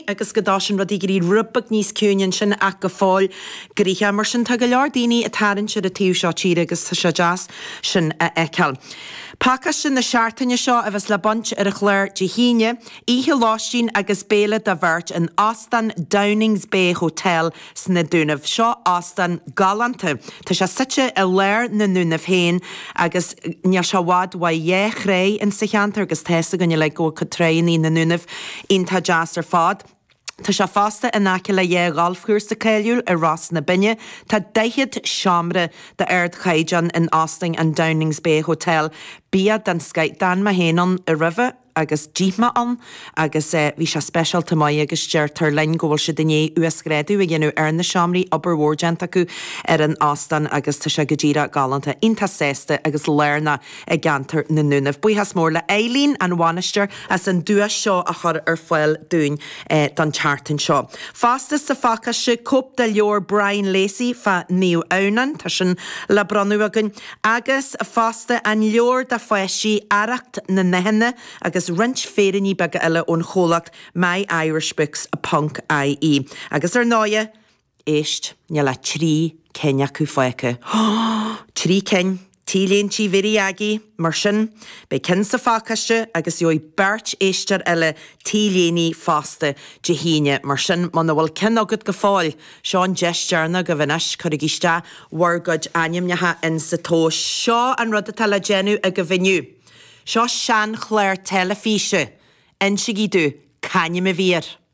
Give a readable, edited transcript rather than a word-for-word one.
agus godásin rudí gurí rubach níos cúnin sin ach go fáil gríthe mar sin tag go leor daoine a tarann siad a tíú seo tíre agus se jazz sin a eiceal. Pacas sin na seaartainne seo a bheits le bunt ar a chléir de híine, ihe láistín agus béle de bhirt in Aston Downings Bay Hotel sna dúnamh seo Aston galanta. Tá se site a léir na núnamh féin agus ne se bhád wa dhé chré in sa cheantar agus teessa gonne le go cotréí na núnamh ionta jazz ar fád. Tá se fásta in aice le dhé galfhúr sa céiliúil ar ras na binne, tá 10 seamra de aird chaidan in Aston and Downings Bay Hotel. Bia den skeit dan ma hénan a rive agus díma an agus bhí se specialta mai agus deirtar lein gohfuil se duine uasgréadú a dhéanú ar na seamraí aber mhórgent acu ar an Aston agus tá se go ddíra galanta inta sésta agus léirna a gantar na núnamh. Buíthas mór le Éilín an bhainisteir as an dúas seo a chur ar foiil dún don teartain seo. Fástas sa facas se cúp de leor Brian Lacey fa níú aunan tá sin le branú agan agus fásta an leor de foiisí aracht na nehanne agus rint féirini bega eile ón cholacht My Irish Books a punk IE. Agus ar náia, éist, ne le trí cenia cú foice. Trí cen, tíléon tí viri agi, mar sin, be cin sa fácaiste agus joi bert éistar eile tíléní fásta de híine, mar sin, man bhfuil cin agad go fáil, seán geistearna go bhanis chorigiste wargad anim neha in sa tó seo an rud a tala genu a go bhiniu. Seo sean chléir telefíse, in sigidú, canne me vír.